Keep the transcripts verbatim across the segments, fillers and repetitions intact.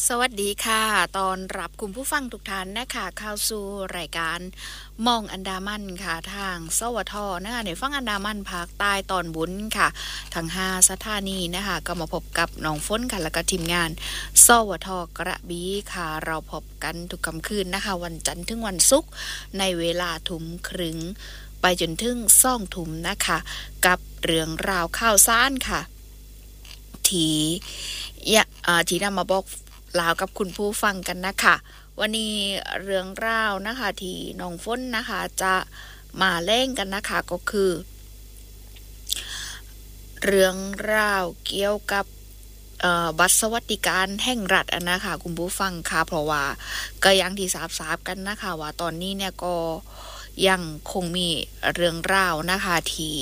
สวัสดีค่ะตอนรับคุณผู้ฟังทุกท่านนะคะเข้าสู่รายการมองอันดามันค่ะทางสวทนะคะในฝั่งอันดามันภาคใต้ตอนบนค่ะทั้งห้าสถานีนะคะก็มาพบกับน้องฝนค่ะแล้วก็ทีมงานสวทกระบี่ค่ะเราพบกันทุกค่ำคืนนะคะวันจันทร์ถึงวันศุกร์ในเวลาทุ่มครึ่งไปจนถึงซ่องทุ่มนะคะกับเรื่องราวข่าวสารค่ะที่ยะอ่าที่นำมาบอกลาวกับคุณผู้ฟังกันนะคะวันนี้เรื่องราวนะคะที่น้องฝนนะคะจะมาเล่นกันนะคะก็คือเรื่องราวเกี่ยวกับบัตรสวัสดิการแห่งรัฐอะนะคะคุณผู้ฟังค่ะเพราะว่าก็ยังที่ทราบๆกันนะคะว่าตอนนี้เนี่ยก็ยังคงมีเรื่องราวนะคะที่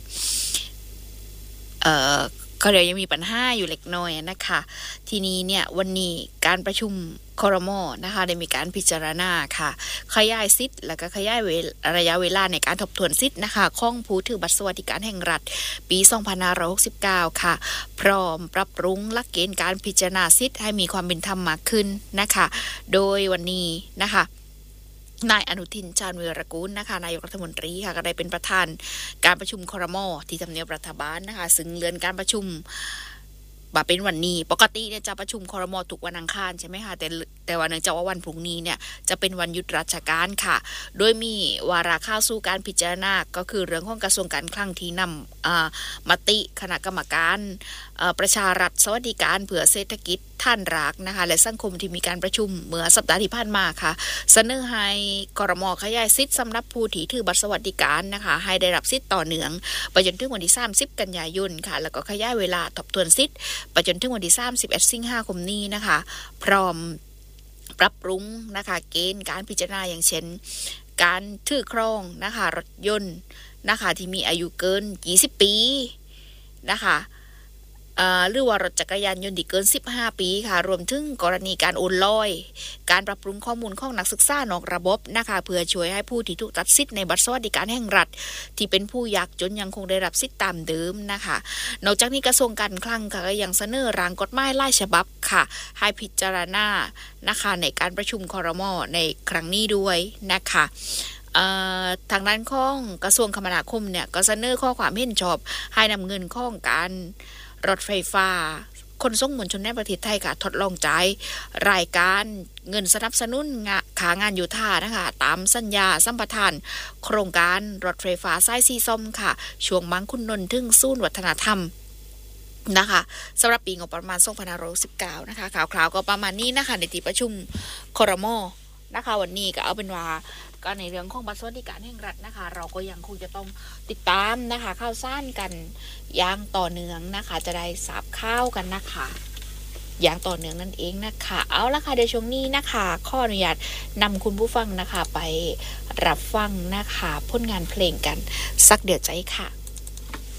เอ่อก็เดี๋ยวยังมีปัญหาอยู่เล็กน้อยนะคะทีนี้เนี่ยวันนี้การประชุมครม.นะคะได้มีการพิจารณาค่ะขยายสิทธิ์และก็ขยายระยะเวลาในการทบทวนสิทธิ์นะคะของผู้ถือบัตรสวัสดิการแห่งรัฐปีสองพันห้าร้อยหกสิบเก้าค่ะพร้อมปรับปรุงหลักเกณฑ์การพิจารณาสิทธิ์ให้มีความเป็นธรรมมากขึ้นนะคะโดยวันนี้นะคะนายอนุทินชาญวีรกูลนะคะนายกรัฐมนตรีค่ะก็ได้เป็นประธานการประชุมครม.ที่ทำเนียบรัฐบาลนะคะซึ่งเลื่อนการประชุมบ่เป็นวันนี้ปกติเนี่ยจะประชุมครม.ทุกวันอังคารใช่ไหมคะแต่แต่ว่าเนื่องจากว่าวันพรุ่งนี้เนี่ยจะเป็นวันหยุดราชการค่ะโดยมีวาระเข้าสู่การพิจารณาก็คือเรื่องของกระทรวงการคลังที่นำมติคณะกรรมการประชารัฐสวัสดิการเพื่อเศรษฐกิจท่านรักนะคะและสังคมที่มีการประชุมเมื่อสัปดาห์ที่ผ่านมาค่ะเสนอให้ครม.ขยายสิทธิ์สำหรับผู้ที่ถือบัตรสวัสดิการนะคะให้ได้รับสิทธิ์ต่อเนื่องไปจนถึงวันที่สามสิบกันยายนค่ะแล้วก็ขยายเวลาทบทวนสิทธิ์ไปจนถึงวันที่สามสิบเอ็ดสิงหาคมนี้นะคะพร้อมปรับปรุงนะคะเกณฑ์การพิจารณาอย่างเช่นการถือครองนะคะรถยนต์นะคะที่มีอายุเกินยี่สิบปีนะคะหรือว่ารถจักรยานยนต์ที่เกินสิบห้าปีค่ะรวมถึงกรณีการโอนลอยการปรับปรุงข้อมูลของนักศึกษานอกระบบนะคะเพื่อช่วยให้ผู้ที่ถูกตัดสิทธิ์ในบัตรสวัสดิการแห่งรัฐที่เป็นผู้ยากจนยังคงได้รับสิทธิ์ตามเดิมนะคะนอกจากนี้กระทรวงการคลังค่ะก็ยังเสนอร่างกฎหมายหลายฉบับค่ะให้พิจารณานะคะในการประชุมครม.ในครั้งนี้ด้วยนะคะทางด้านของกระทรวงคมนาคมเนี่ยก็เสนอข้อความเห็นชอบให้นำเงินของการรถไฟฟ้าขนส่งมวลชนในประเทศไทยค่ะทดลองจ่ายรายการเงินสนับสนุนขางานโยธานะคะตามสัญญาสัมปทานโครงการรถไฟฟ้าสายสีส้มค่ะช่วงบางขุนนนท์ถึงศูนย์วัฒนธรรมนะคะสำหรับปีงบประมาณสองพันห้าร้อยสิบเก้านะคะข่าวๆก็ประมาณนี้นะคะในที่ประชุมครม.นะคะวันนี้ก็เอาเป็นว่าก็ในเรื่องของบัตรสวัสดิการแห่งรัฐนะคะเราก็ยังคงจะต้องติดตามนะคะข่าวสารกันอย่างต่อเนื่องนะคะจะได้ทราบข่าวกันนะคะอย่างต่อเนื่องนั่นเองนะคะเอาละค่ะเดี๋ยวช่วงนี้นะคะขออนุญาตนำคุณผู้ฟังนะคะไปรับฟังนะคะผลงานเพลงกันสักเดี๋ยวใจค่ะ